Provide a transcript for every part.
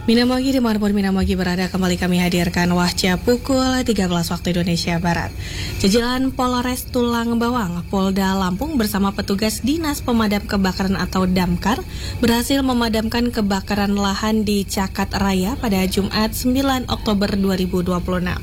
Minamogi dimanapun Minamogi berada, kembali kami hadirkan Wahca pukul 13 waktu Indonesia Barat. Jajaran Polres Tulang Bawang, Polda Lampung bersama petugas Dinas Pemadam Kebakaran atau Damkar berhasil memadamkan kebakaran lahan di Cakat Raya pada Jumat 9 Oktober 2026.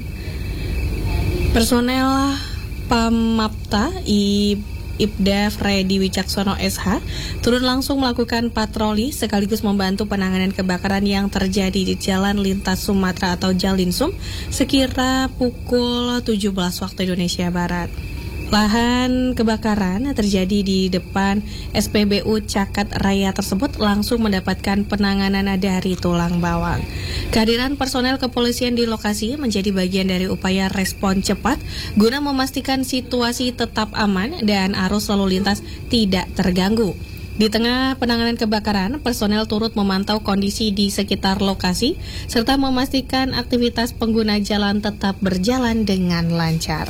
Personel Pamapta Ibda Freddy Wicaksono SH turun langsung melakukan patroli sekaligus membantu penanganan kebakaran yang terjadi di Jalan Lintas Sumatera atau Jalinsum sekira pukul 17 waktu Indonesia Barat. Lahan kebakaran terjadi di depan SPBU Cakat Raya tersebut langsung mendapatkan penanganan dari Tulang Bawang. Kehadiran personel kepolisian di lokasi menjadi bagian dari upaya respon cepat guna memastikan situasi tetap aman dan arus lalu lintas tidak terganggu. Di tengah penanganan kebakaran, personel turut memantau kondisi di sekitar lokasi serta memastikan aktivitas pengguna jalan tetap berjalan dengan lancar.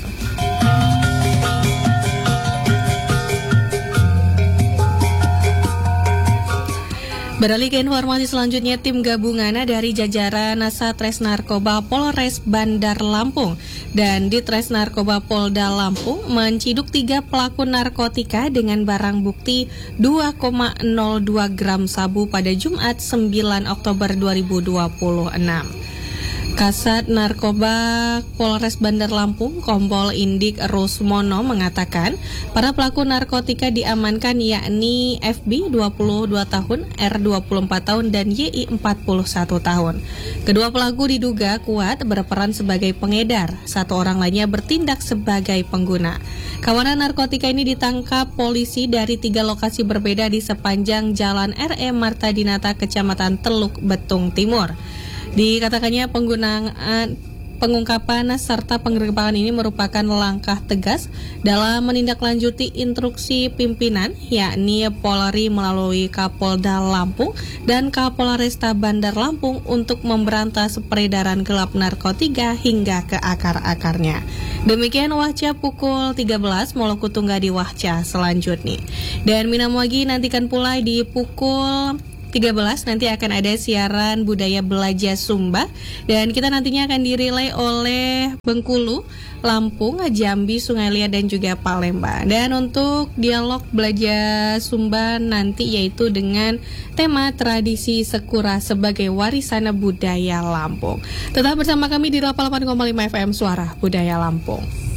Beralih ke informasi selanjutnya, tim gabungan dari jajaran Satres Narkoba Polres Bandar Lampung dan Ditres Narkoba Polda Lampung menciduk 3 pelaku narkotika dengan barang bukti 2,02 gram sabu pada Jumat 9 Oktober 2026. Kasat Narkoba Polres Bandar Lampung, Kompol Indik Rusmono mengatakan para pelaku narkotika diamankan yakni FB 22 tahun, R 24 tahun, dan YI 41 tahun. Kedua pelaku diduga kuat berperan sebagai pengedar, satu orang lainnya bertindak sebagai pengguna. Kawanan narkotika ini ditangkap polisi dari 3 lokasi berbeda di sepanjang Jalan RE Marta Dinata, Kecamatan Teluk Betung Timur. Dikatakannya pengungkapan serta penggerbekan ini merupakan langkah tegas dalam menindaklanjuti instruksi pimpinan, yakni Polri melalui Kapolda Lampung dan Kapolresta Bandar Lampung untuk memberantas peredaran gelap narkotika hingga ke akar-akarnya. Demikian Wahca pukul 13, Moloku Tunggal di Wahca selanjutnya. Dan Minamogi nantikan pula di pukul 13 nanti akan ada siaran budaya belajar Sumba dan kita nantinya akan dirilai oleh Bengkulu, Lampung, Jambi, Sungai Liat dan juga Palembang. Dan untuk dialog belajar Sumba nanti yaitu dengan tema tradisi Sekura sebagai warisan budaya Lampung. Tetap bersama kami di 88,5 FM Suara Budaya Lampung.